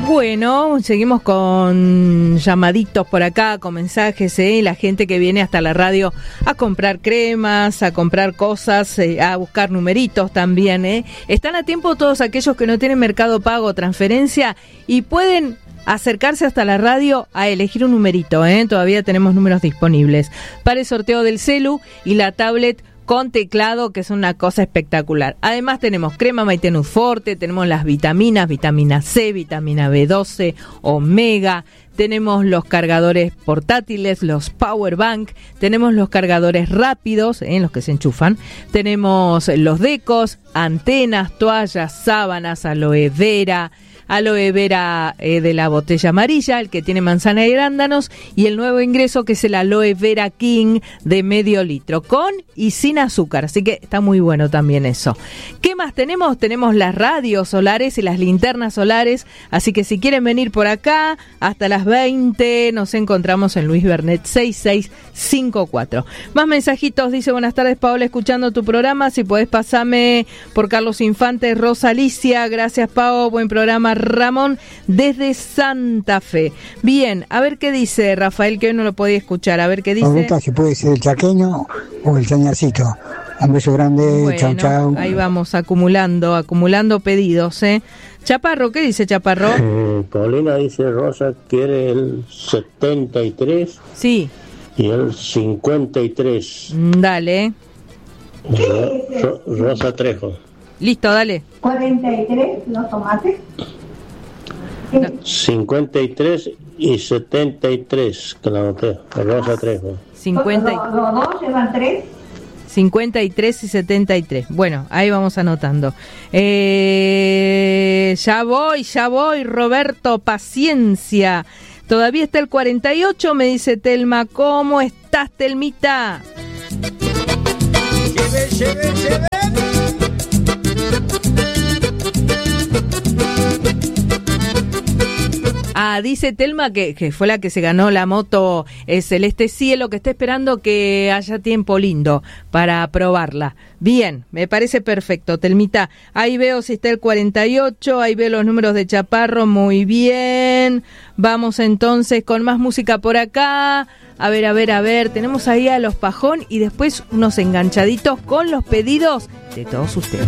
Bueno, seguimos con llamaditos por acá, con mensajes, la gente que viene hasta la radio a comprar cremas, a comprar cosas, a buscar numeritos también, Están a tiempo todos aquellos que no tienen Mercado Pago o transferencia y pueden acercarse hasta la radio a elegir un numerito, Todavía tenemos números disponibles para el sorteo del celu y la tablet con teclado, que es una cosa espectacular. Además tenemos crema Maitenus Forte, tenemos las vitaminas, vitamina C, vitamina B12, omega, tenemos los cargadores portátiles, los power bank, tenemos los cargadores rápidos, los que se enchufan, tenemos los decos, antenas, toallas, sábanas, aloe vera de la botella amarilla, el que tiene manzana y arándanos, y el nuevo ingreso que es el aloe vera king de medio litro, con y sin azúcar, así que está muy bueno también eso. ¿Qué más tenemos? Tenemos las radios solares y las linternas solares, así que si quieren venir por acá, hasta las 20, nos encontramos en Luis Bernet 6654. Más mensajitos, dice: buenas tardes Paola, escuchando tu programa, si podés pasame por Carlos Infante, Rosa Alicia, gracias Pao, buen programa. Ramón desde Santa Fe. Bien, a ver qué dice Rafael, que hoy no lo podía escuchar, a ver qué dice. Pregunta si puede ser el chaqueño o el chañarcito. Un beso grande, bueno, chau chau. Ahí vamos, acumulando pedidos, Chaparro, ¿qué dice Chaparro? Paulina dice: Rosa quiere el 73. Sí. Y el 53. Dale. Rosa Trejo. Listo, dale. 43, los tomates. 53 y 73, que la anoté. Rosa Trejo. 50. Los dos llevan 3. 53 y 73. Bueno, ahí vamos anotando. Ya voy, Roberto, paciencia. Todavía está el 48, me dice Telma. ¿Cómo estás, Telmita? Lleve. Dice Telma que fue la que se ganó la moto Celeste Cielo, que está esperando que haya tiempo lindo para probarla. Bien, me parece perfecto, Telmita. Ahí veo si está el 48, ahí veo los números de Chaparro, muy bien. Vamos entonces con más música por acá. A ver, tenemos ahí a los Pajón y después unos enganchaditos con los pedidos de todos ustedes.